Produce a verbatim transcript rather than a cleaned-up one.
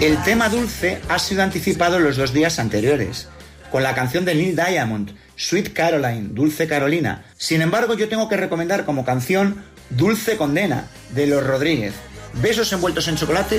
El tema dulce ha sido anticipado los dos días anteriores, con la canción de Neil Diamond, Sweet Caroline, Dulce Carolina. Sin embargo, yo tengo que recomendar como canción Dulce Condena, de Los Rodríguez. Besos envueltos en chocolate